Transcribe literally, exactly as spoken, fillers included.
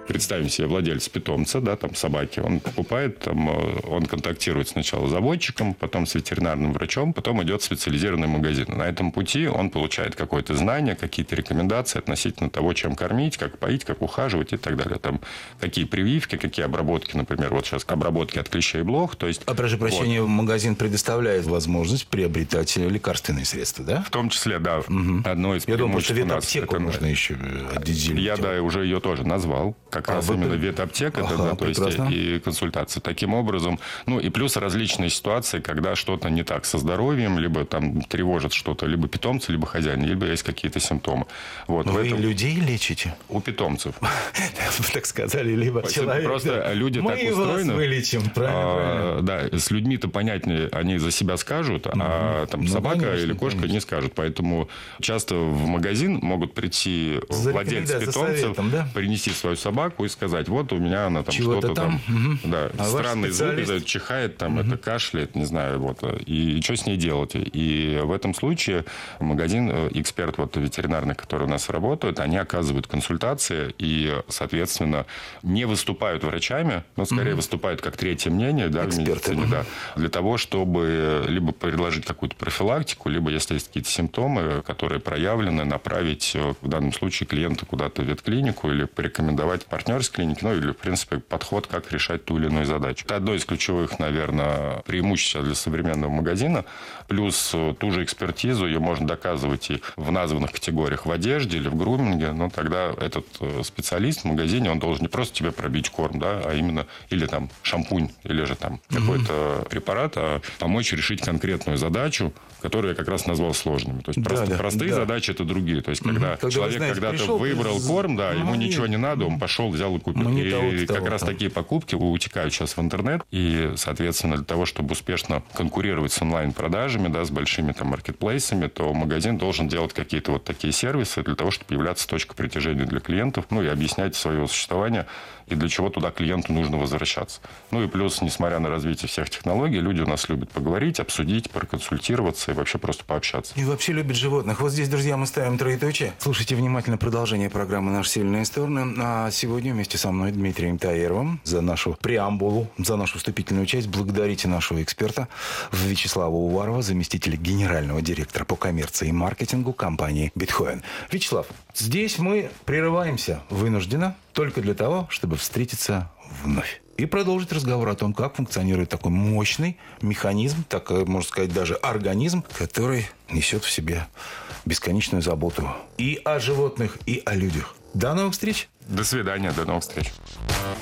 представим себе владельца питомца, да, там собаки, он покупает, там, он контактирует сначала с заводчиком, потом с ветеринарным врачом, потом идет в специализированный магазин. На этом пути он получает какое-то знание, какие-то рекомендации относительно того, чем кормить, как поить, как ухаживать и так далее. Там какие прививки, какие обработки, например, вот сейчас обработки от клещей и блох. То есть, а, прошу прощения, вот. Магазин предоставляет возможность приобретать лекарственные средства, да? В том числе, да. Угу. Одно из Я думаю, преимуществ что у нас... ветаптеку это... можно еще отделить. Я, да, уже ее тоже назвал. Как а, раз вы... именно ветаптека, ага, да, то есть и консультации. Таким образом, ну и плюс различные ситуации, когда что-то не так со здоровьем, либо там тревожит что-то, либо питомца, либо хозяина, либо есть какие-то симптомы. Вот, вы этом... людей лечите? У питомцев. Вы так сказали, либо человек. Просто люди так устроены. Мы вас вылечим, правильно? Да, с людьми-то понятнее, они за себя скажут, а там собака или кошка не скажут. Поэтому часто в магазин могут прийти владельцы питомцев, принести свою собаку и сказать, вот у меня она там что-то там, да, странные звуки, чихает, там, это кашляет, не знаю, вот, и что с ней делать? И в этом случае магазин, эксперт вот ветеринарный, который у нас работает, они оказывают консультации и, соответственно, не выступают врачами, но скорее угу. выступают как третье мнение, да, в медицине, да, для того, чтобы либо предложить какую-то профилактику, либо, если есть какие-то симптомы, которые проявлены, направить в данном случае клиента куда-то в ветклинику или порекомендовать партнерской клинике, ну или, в принципе, подход, как решать ту или иную задачу. Это одно из ключевых, наверное, преимуществ для современного магазина. Плюс ту же экспертизу ее можно доказывать и в названных категориях в одежде или в груминге, но тогда этот специалист в магазине, он должен не просто тебе пробить корм, да, а именно или там шампунь, или же там mm-hmm. какой-то препарат, а помочь решить конкретную задачу, которую я как раз назвал сложными. То есть да, просто, да, простые да. задачи – это другие. То есть когда, когда человек знаете, когда-то пришел, выбрал корм, да, ему мы... ничего не надо, он пошел, взял и купил. И того, как того, раз того. Такие покупки утекают сейчас в интернет. И, соответственно, для того, чтобы успешно конкурировать с онлайн-продажами, да, с большими там маркетплейсами, то магазин должен делать какие-то вот такие сервисы для того, чтобы являться точкой притяжения для клиентов, ну и объяснять свое существование и для чего туда клиенту нужно возвращаться. Ну и плюс, несмотря на развитие всех технологий, люди у нас любят поговорить, обсудить, проконсультироваться и вообще просто пообщаться. И вообще любят животных. Вот здесь, друзья, мы ставим троеточие. Слушайте внимательно продолжение программы «Наши сильные стороны». А сегодня вместе со мной Дмитрием Таировым за нашу преамбулу, за нашу вступительную часть. Благодарите нашего эксперта Вячеслава Уварова, заместителя генерального директора по коммерции и маркетингу компании «Бетховен». Вячеслав, здесь мы прерываемся вынужденно только для того, чтобы встретиться вновь и продолжить разговор о том, как функционирует такой мощный механизм, так можно сказать, даже организм, который несет в себе бесконечную заботу и о животных, и о людях. До новых встреч! До свидания, до новых встреч!